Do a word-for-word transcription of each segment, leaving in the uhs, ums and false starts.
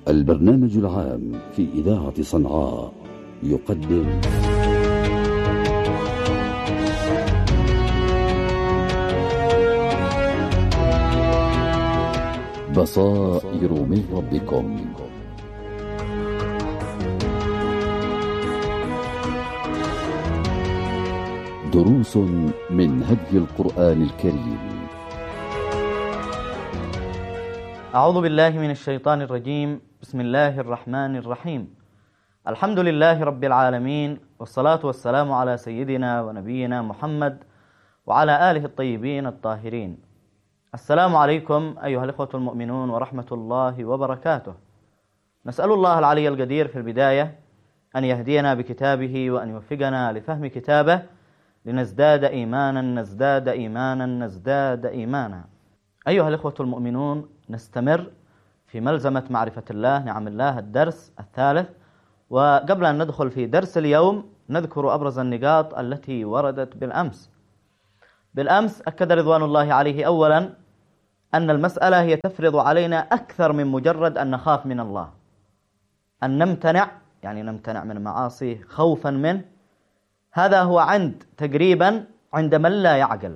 البرنامج العام في إذاعة صنعاء يقدم بصائر من ربكم. دروس من هدي القرآن الكريم. أعوذ بالله من الشيطان الرجيم. بسم الله الرحمن الرحيم. الحمد لله رب العالمين، والصلاة والسلام على سيدنا ونبينا محمد وعلى آله الطيبين الطاهرين. السلام عليكم أيها الإخوة المؤمنون ورحمة الله وبركاته. نسأل الله العلي القدير في البداية أن يهدينا بكتابه وأن يوفقنا لفهم كتابه لنزداد إيمانا نزداد إيمانا نزداد إيمانا. أيها الإخوة المؤمنون، نستمر في ملزمة معرفة الله نعم الله الدرس الثالث، وقبل أن ندخل في درس اليوم نذكر أبرز النقاط التي وردت بالأمس. بالأمس أكد رضوان الله عليه أولا أن المسألة هي تفرض علينا أكثر من مجرد أن نخاف من الله، أن نمتنع يعني نمتنع من المعاصي خوفا منه. هذا هو عند تقريبا عند من لا يعقل.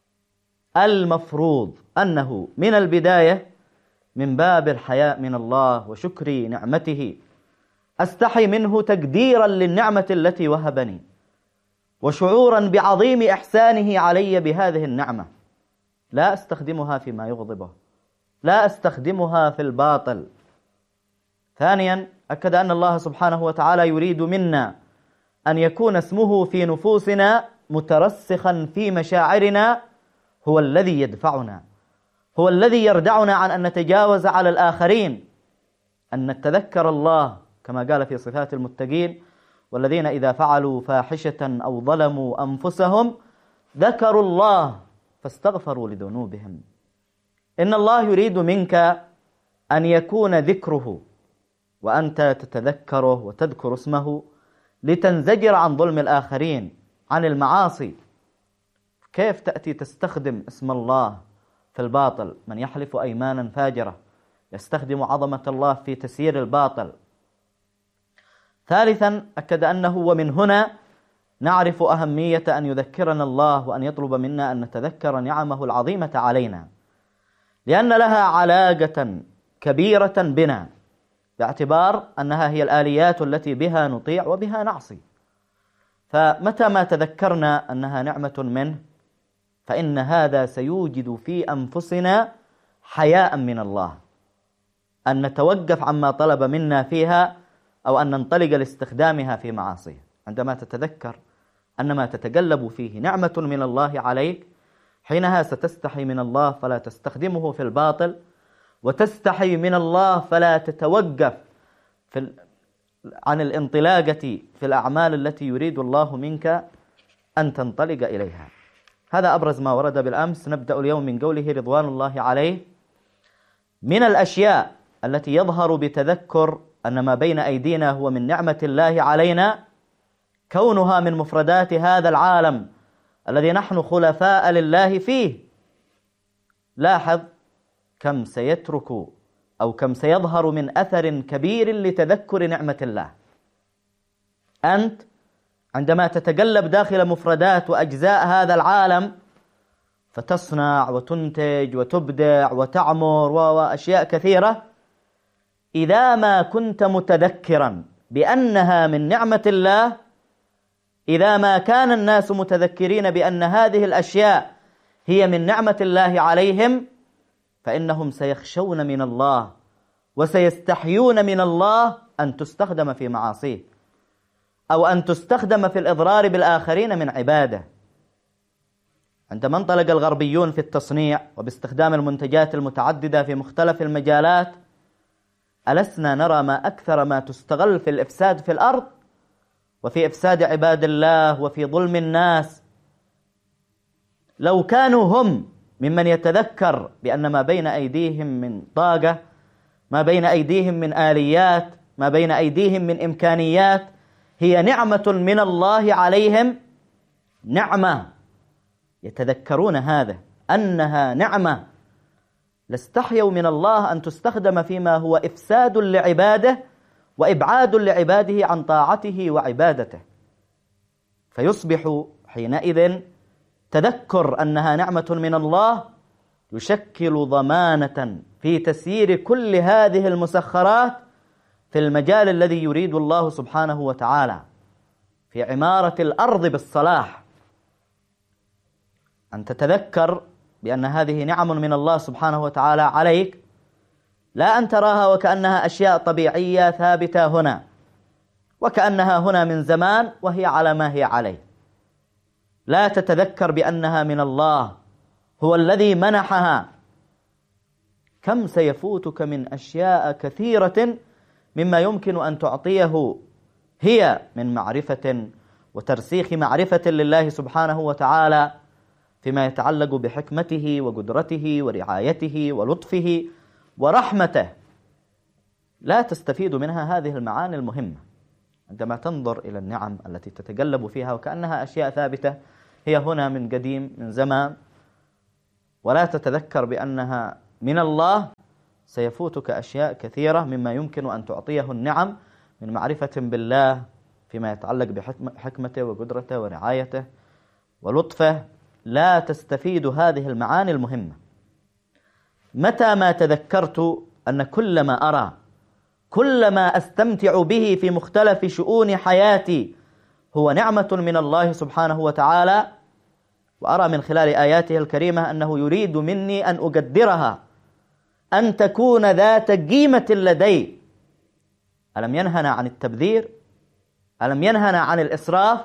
المفروض أنه من البداية من باب الحياء من الله وشكر نعمته أستحي منه تقديرا للنعمة التي وهبني، وشعورا بعظيم إحسانه علي بهذه النعمة. لا أستخدمها فيما يغضبه، لا أستخدمها في الباطل. ثانيا أكد أن الله سبحانه وتعالى يريد منا أن يكون اسمه في نفوسنا مترسخا في مشاعرنا، هو الذي يدفعنا، هو الذي يردعنا عن أن نتجاوز على الآخرين، أن نتذكر الله كما قال في صفات المتقين: والذين إذا فعلوا فاحشة أو ظلموا أنفسهم ذكروا الله فاستغفروا لذنوبهم. إن الله يريد منك أن يكون ذكره وأنت تتذكره وتذكر اسمه لتنزجر عن ظلم الآخرين، عن المعاصي. كيف تأتي تستخدم اسم الله في الباطل؟ من يحلف أيمانا فاجرة يستخدم عظمة الله في تسيير الباطل. ثالثا أكد أنه ومن هنا نعرف أهمية أن يذكرنا الله وأن يطلب منا أن نتذكر نعمه العظيمة علينا، لأن لها علاقة كبيرة بنا، باعتبار أنها هي الآليات التي بها نطيع وبها نعصي. فمتى ما تذكرنا أنها نعمة منه فإن هذا سيوجد في أنفسنا حياء من الله، أن نتوقف عما طلب منا فيها أو أن ننطلق لاستخدامها في معاصيه. عندما تتذكر أن ما تتقلب فيه نعمة من الله عليك، حينها ستستحي من الله فلا تستخدمه في الباطل، وتستحي من الله فلا تتوقف في ال... عن الانطلاقة في الأعمال التي يريد الله منك أن تنطلق إليها. هذا أبرز ما ورد بالأمس. نبدأ اليوم من قوله رضوان الله عليه: من الأشياء التي يظهر بتذكر أن ما بين أيدينا هو من نعمة الله علينا كونها من مفردات هذا العالم الذي نحن خلفاء لله فيه. لاحظ كم سيترك أو كم سيظهر من أثر كبير لتذكر نعمة الله. أنت عندما تتقلب داخل مفردات وأجزاء هذا العالم فتصنع وتنتج وتبدع وتعمر وأشياء كثيرة، إذا ما كنت متذكرا بأنها من نعمة الله، إذا ما كان الناس متذكرين بأن هذه الأشياء هي من نعمة الله عليهم، فإنهم سيخشون من الله وسيستحيون من الله أن تستخدم في معاصيه أو أن تستخدم في الإضرار بالآخرين من عباده. عندما انطلق الغربيون في التصنيع وباستخدام المنتجات المتعددة في مختلف المجالات، ألسنا نرى ما أكثر ما تستغل في الإفساد في الأرض وفي إفساد عباد الله وفي ظلم الناس؟ لو كانوا هم ممن يتذكر بأن ما بين أيديهم من طاقة، ما بين أيديهم من آليات، ما بين أيديهم من إمكانيات هي نعمة من الله عليهم، نعمة، يتذكرون هذا أنها نعمة لاستحيوا من الله أن تستخدم فيما هو إفساد لعباده وإبعاد لعباده عن طاعته وعبادته، فيصبح حينئذ تذكر أنها نعمة من الله يشكل ضمانة في تسيير كل هذه المسخرات في المجال الذي يريد الله سبحانه وتعالى، في عمارة الأرض بالصلاح. أن تتذكر بأن هذه نعم من الله سبحانه وتعالى عليك، لا أن تراها وكأنها أشياء طبيعية ثابتة هنا، وكأنها هنا من زمان وهي على ما هي عليه. لا تتذكر بأنها من الله، هو الذي منحها. كم سيفوتك من أشياء كثيرة مما يمكن أن تعطيه هي من معرفة وترسيخ معرفة لله سبحانه وتعالى فيما يتعلق بحكمته وقدرته ورعايته ولطفه ورحمته. لا تستفيد منها هذه المعاني المهمة عندما تنظر إلى النعم التي تتقلب فيها وكأنها أشياء ثابتة هي هنا من قديم من زمان، ولا تتذكر بأنها من الله. سيفوتك أشياء كثيرة مما يمكن أن تعطيه النعم من معرفة بالله فيما يتعلق بحكمته وقدرته ورعايته ولطفه. لا تستفيد هذه المعاني المهمة. متى ما تذكرت أن كل ما أرى، كل ما أستمتع به في مختلف شؤون حياتي هو نعمة من الله سبحانه وتعالى، وأرى من خلال آياته الكريمة أنه يريد مني أن أقدرها، أن تكون ذات قيمة لدي. ألم ينهنا عن التبذير؟ ألم ينهنا عن الإسراف؟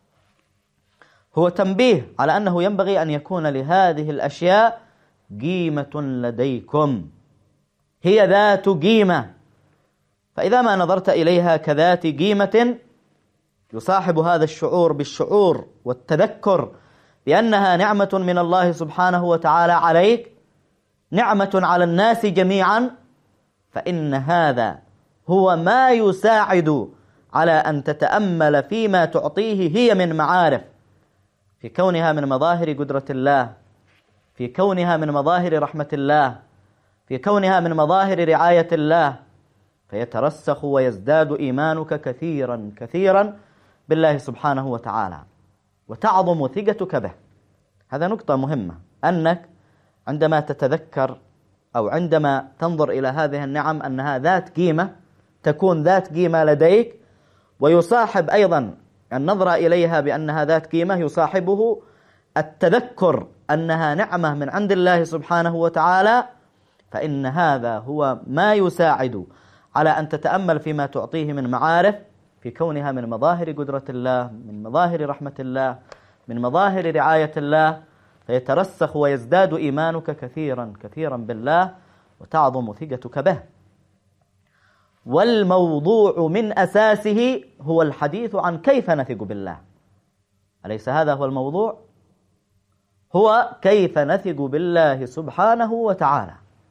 هو تنبيه على أنه ينبغي أن يكون لهذه الأشياء قيمة لديكم، هي ذات قيمة. فإذا ما نظرت إليها كذات قيمة يصاحب هذا الشعور بالشعور والتذكر بأنها نعمة من الله سبحانه وتعالى عليك، نعمة على الناس جميعا، فإن هذا هو ما يساعد على أن تتأمل فيما تعطيه هي من معارف، في كونها من مظاهر قدرة الله، في كونها من مظاهر رحمة الله، في كونها من مظاهر رعاية الله، فيترسخ ويزداد إيمانك كثيرا كثيرا بالله سبحانه وتعالى، وتعظم ثقتك به. هذا نقطة مهمة، أنك عندما تتذكر أو عندما تنظر إلى هذه النعم أنها ذات قيمة، تكون ذات قيمة لديك، ويصاحب أيضا النظرة إليها بأنها ذات قيمة يصاحبه التذكر أنها نعمة من عند الله سبحانه وتعالى، فإن هذا هو ما يساعد على أن تتأمل فيما تعطيه من معارف، في كونها من مظاهر قدرة الله، من مظاهر رحمة الله، من مظاهر رعاية الله، فيترسخ ويزداد إيمانك كثيرا كثيرا بالله، وتعظم ثقتك به. والموضوع من أساسه هو الحديث عن كيف نثق بالله. أليس هذا هو الموضوع؟ هو كيف نثق بالله سبحانه وتعالى.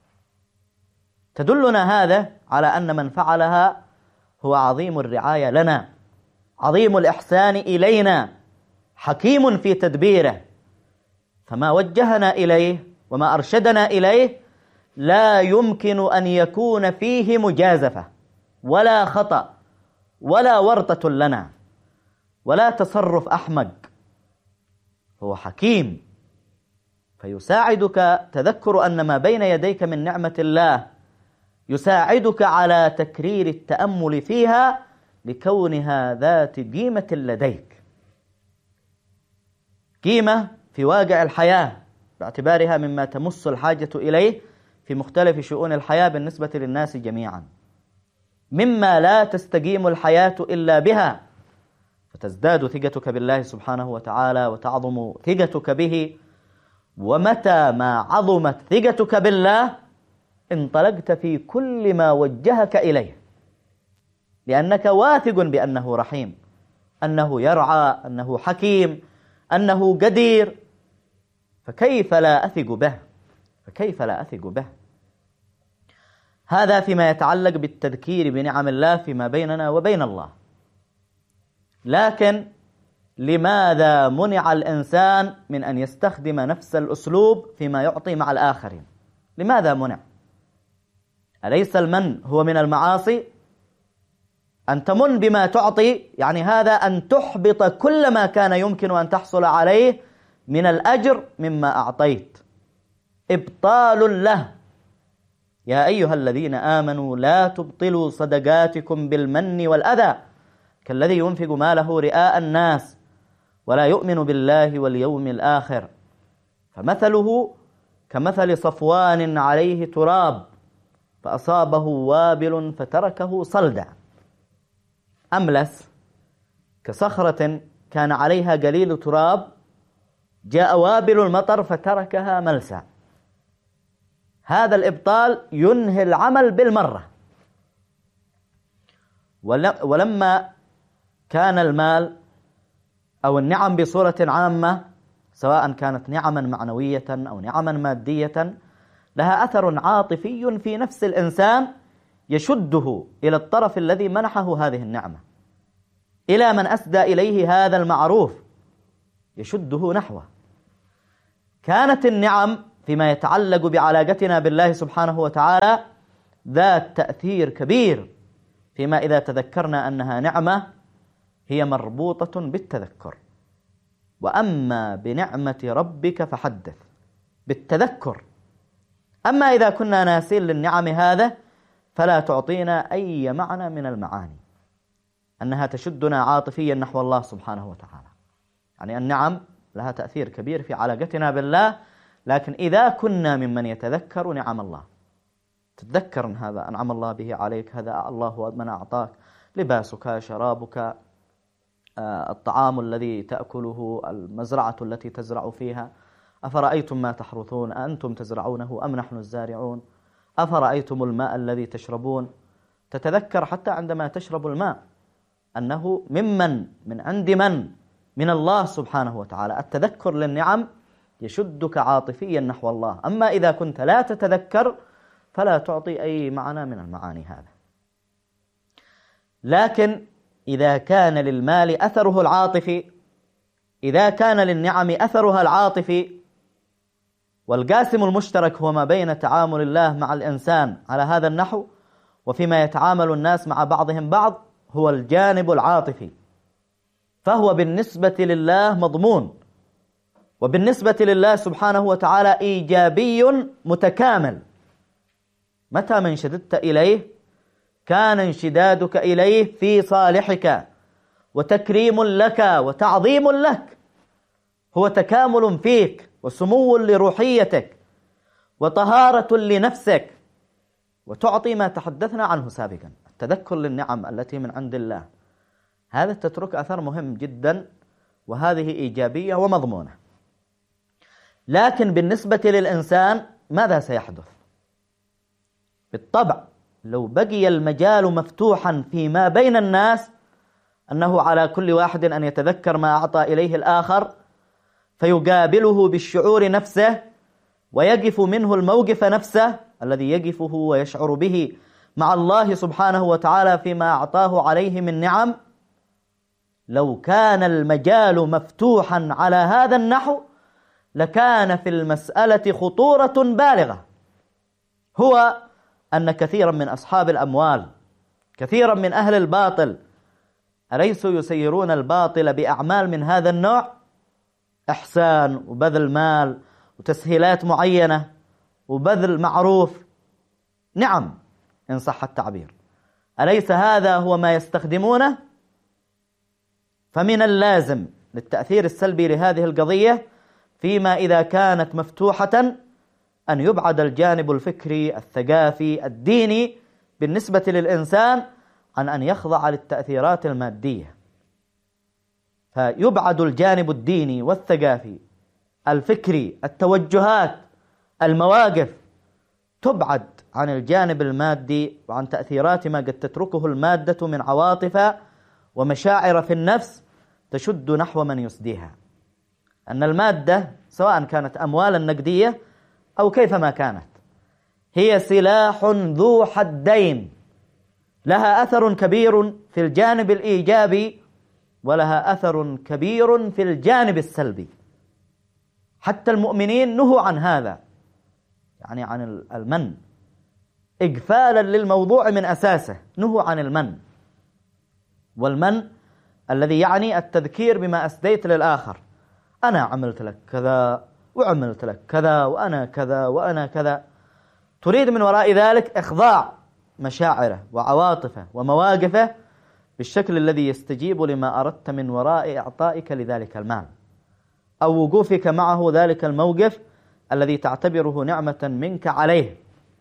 تدلنا هذا على أن من فعلها هو عظيم الرعاية لنا، عظيم الإحسان إلينا، حكيم في تدبيره، فما وجهنا إليه وما أرشدنا إليه لا يمكن أن يكون فيه مجازفة ولا خطأ ولا ورطة لنا ولا تصرف أحمق. هو حكيم، فيساعدك تذكر أن ما بين يديك من نعمة الله يساعدك على تكرير التأمل فيها لكونها ذات قيمة لديك، قيمة في واقع الحياة باعتبارها مما تمس الحاجة إليه في مختلف شؤون الحياة بالنسبة للناس جميعا، مما لا تستقيم الحياة إلا بها، فتزداد ثقتك بالله سبحانه وتعالى وتعظم ثقتك به. ومتى ما عظمت ثقتك بالله انطلقت في كل ما وجهك إليه، لأنك واثق بأنه رحيم، أنه يرعى، أنه حكيم، أنه قدير، فكيف لا أثق به؟ فكيف لا أثق به؟ هذا فيما يتعلق بالتذكير بنعم الله فيما بيننا وبين الله. لكن لماذا منع الإنسان من أن يستخدم نفس الأسلوب فيما يعطي مع الآخرين؟ لماذا منع؟ أليس المن هو من المعاصي؟ أن تمن بما تعطي يعني هذا أن تحبط كل ما كان يمكن أن تحصل عليه من الأجر مما أعطيت، إبطال له. يا أيها الذين آمنوا لا تبطلوا صدقاتكم بالمن والأذى كالذي ينفق ماله رئاء الناس ولا يؤمن بالله واليوم الآخر، فمثله كمثل صفوان عليه تراب فأصابه وابل فتركه صلدا، أملس كصخرة كان عليها قليل تراب جاء وابل المطر فتركها ملسا. هذا الإبطال ينهي العمل بالمرة. ولما كان المال أو النعم بصورة عامة سواء كانت نعما معنوية أو نعما مادية لها أثر عاطفي في نفس الإنسان يشده إلى الطرف الذي منحه هذه النعمة، إلى من أسدى إليه هذا المعروف يشده نحوه. كانت النعم فيما يتعلق بعلاقتنا بالله سبحانه وتعالى ذات تأثير كبير، فيما إذا تذكرنا أنها نعمة هي مربوطة بالتذكر. وأما بنعمة ربك فحدث، بالتذكر. أما إذا كنا ناسين للنعم هذا فلا تعطينا أي معنى من المعاني، أنها تشدنا عاطفيا نحو الله سبحانه وتعالى. يعني النعم لها تأثير كبير في علاقتنا بالله، لكن إذا كنا ممن يتذكر نعم الله، تتذكر أن هذا أنعم الله به عليك، هذا الله من أعطاك، لباسك، شرابك، الطعام الذي تأكله، المزرعة التي تزرع فيها، أفرأيتم ما تحرثون أنتم تزرعونه أم نحن الزارعون، أفرأيتم الماء الذي تشربون. تتذكر حتى عندما تشرب الماء أنه ممن من عند من من الله سبحانه وتعالى. التذكر للنعم يشدك عاطفيا نحو الله. أما إذا كنت لا تتذكر فلا تعطي أي معنى من المعاني هذا. لكن إذا كان للمال أثره العاطفي، إذا كان للنعم أثرها العاطفي، والقاسم المشترك هو ما بين تعامل الله مع الإنسان على هذا النحو وفيما يتعامل الناس مع بعضهم بعض هو الجانب العاطفي، فهو بالنسبة لله مضمون، وبالنسبة لله سبحانه وتعالى إيجابي متكامل. متى ما انشددت إليه كان انشدادك إليه في صالحك وتكريم لك وتعظيم لك، هو تكامل فيك وسمو لروحيتك وطهارة لنفسك، وتعطي ما تحدثنا عنه سابقا، التذكر للنعم التي من عند الله. هذا تترك أثر مهم جدا، وهذه إيجابية ومضمونة. لكن بالنسبة للإنسان ماذا سيحدث؟ بالطبع لو بقي المجال مفتوحا فيما بين الناس أنه على كل واحد أن يتذكر ما أعطى إليه الآخر فيقابله بالشعور نفسه ويقف منه الموقف نفسه الذي يقفه ويشعر به مع الله سبحانه وتعالى فيما أعطاه عليه من نعم، لو كان المجال مفتوحا على هذا النحو لكان في المسألة خطورة بالغة. هو أن كثيرا من أصحاب الأموال، كثيرا من أهل الباطل، أليسوا يسيرون الباطل بأعمال من هذا النوع؟ إحسان وبذل مال وتسهيلات معينة وبذل معروف، نعم إن صح التعبير. أليس هذا هو ما يستخدمونه؟ فمن اللازم للتأثير السلبي لهذه القضية فيما إذا كانت مفتوحة أن يبعد الجانب الفكري الثقافي الديني بالنسبة للإنسان عن أن يخضع للتأثيرات المادية، فيبعد الجانب الديني والثقافي الفكري، التوجهات، المواقف تبعد عن الجانب المادي وعن تأثيرات ما قد تتركه المادة من عواطف ومشاعر في النفس تشد نحو من يسديها. أن المادة سواء كانت أموالا نقدية أو كيفما كانت هي سلاح ذو حدين، لها أثر كبير في الجانب الإيجابي ولها أثر كبير في الجانب السلبي. حتى المؤمنين نهوا عن هذا، يعني عن المن، إغفالا للموضوع من أساسه، نهوا عن المن. والمن الذي يعني التذكير بما أسديت للآخر، أنا عملت لك كذا وعملت لك كذا وأنا كذا وأنا كذا، تريد من وراء ذلك إخضاع مشاعره وعواطفه ومواقفه بالشكل الذي يستجيب لما أردت من وراء إعطائك لذلك المال، أو وقوفك معه ذلك الموقف الذي تعتبره نعمة منك عليه.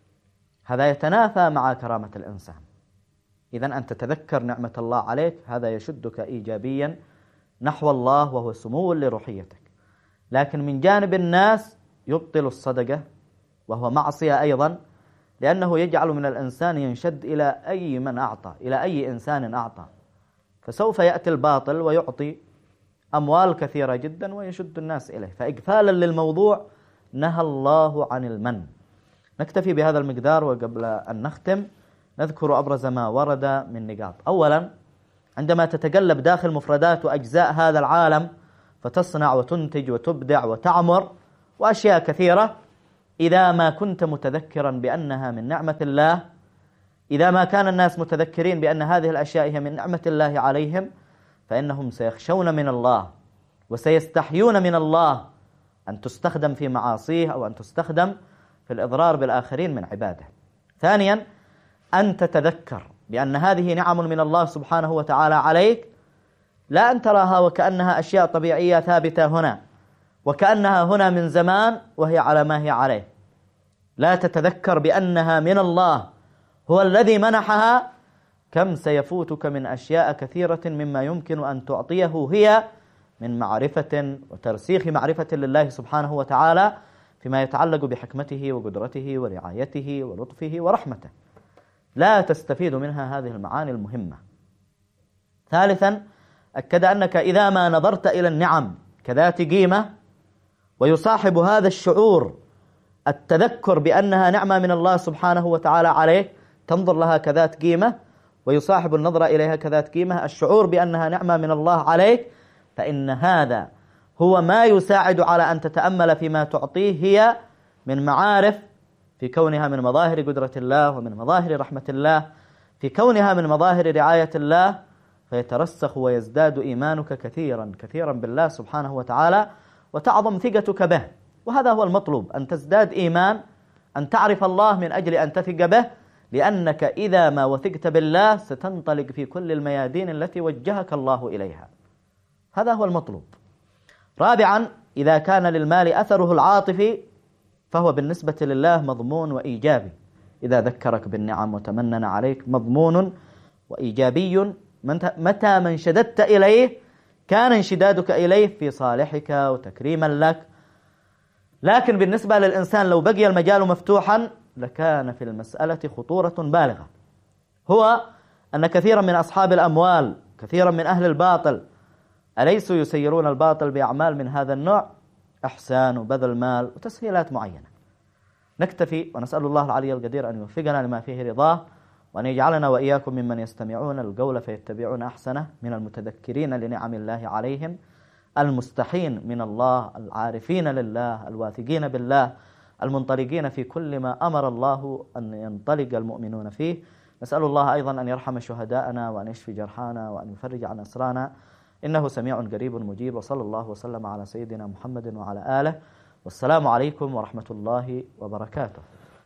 هذا يتنافى مع كرامة الإنسان. إذن أن تتذكر نعمة الله عليك هذا يشدك إيجابيا نحو الله، وهو سمو لروحيتك. لكن من جانب الناس يبطل الصدقة، وهو معصية أيضا، لأنه يجعل من الإنسان ينشد إلى أي من أعطى، إلى أي إنسان أعطى، فسوف يأتي الباطل ويعطي أموال كثيرة جدا ويشد الناس إليه. فإغفالا للموضوع نهى الله عن المن. نكتفي بهذا المقدار، وقبل أن نختم نذكر أبرز ما ورد من نقاط. أولا، عندما تتقلب داخل مفردات وأجزاء هذا العالم فتصنع وتنتج وتبدع وتعمر وأشياء كثيرة، إذا ما كنت متذكرا بأنها من نعمة الله، إذا ما كان الناس متذكرين بأن هذه الأشياء هي من نعمة الله عليهم، فإنهم سيخشون من الله وسيستحيون من الله أن تستخدم في معاصيه أو أن تستخدم في الإضرار بالآخرين من عباده. ثانيا، أن تتذكر بأن هذه نعم من الله سبحانه وتعالى عليك، لا أن تراها وكأنها أشياء طبيعية ثابتة هنا، وكأنها هنا من زمان وهي على ما هي عليه. لا تتذكر بأنها من الله، هو الذي منحها. كم سيفوتك من أشياء كثيرة مما يمكن أن تعطيه هي من معرفة وترسيخ معرفة لله سبحانه وتعالى فيما يتعلق بحكمته وقدرته ورعايته ولطفه ورحمته. لا تستفيد منها هذه المعاني المهمة. ثالثا، أكد أنك إذا ما نظرت إلى النعم كذات قيمة، ويصاحب هذا الشعور التذكر بأنها نعمة من الله سبحانه وتعالى عليك، تنظر لها كذات قيمة، ويصاحب النظرة إليها كذات قيمة الشعور بأنها نعمة من الله عليك، فإن هذا هو ما يساعد على أن تتأمل فيما تعطيه هي من معارف، في كونها من مظاهر قدرة الله ومن مظاهر رحمة الله، في كونها من مظاهر رعاية الله، فيترسخ ويزداد إيمانك كثيرا كثيرا بالله سبحانه وتعالى، وتعظم ثقتك به. وهذا هو المطلوب، أن تزداد إيمان، أن تعرف الله من أجل أن تثق به، لأنك إذا ما وثقت بالله ستنطلق في كل الميادين التي وجهك الله إليها. هذا هو المطلوب. رابعا، إذا كان للمال أثره العاطفي فهو بالنسبة لله مضمون وإيجابي. إذا ذكرك بالنعم وتمنن عليك مضمون وإيجابي، متى ما انشددت إليه كان انشدادك إليه في صالحك وتكريما لك. لكن بالنسبة للإنسان لو بقي المجال مفتوحا لكان في المسألة خطورة بالغة. هو أن كثيرا من أصحاب الأموال، كثيرا من أهل الباطل، أليسوا يسيرون الباطل بأعمال من هذا النوع؟ إحسان وبذل مال وتسهيلات معينة. نكتفي ونسأل الله العلي القدير أن يوفقنا لما فيه رضاه، وأن يجعلنا وإياكم ممن يستمعون القول فيتبعون أحسنه، من المتذكرين لنعم الله عليهم، المستحين من الله، العارفين لله، الواثقين بالله، المنطلقين في كل ما أمر الله أن ينطلق المؤمنون فيه. نسأل الله أيضا أن يرحم شهداءنا وأن يشفي جرحانا وأن يفرج عن أسرانا، إنه سميع قريب مجيب. وصلى الله وسلم على سيدنا محمد وعلى آله، والسلام عليكم ورحمة الله وبركاته.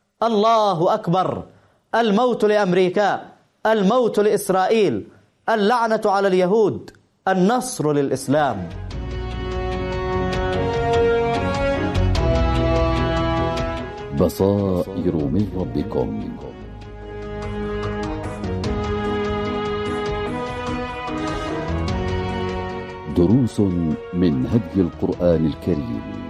الله أكبر. الموت لأمريكا، الموت لإسرائيل، اللعنة على اليهود، النصر للإسلام. بصائر من ربكم. دروس من هدي القرآن الكريم.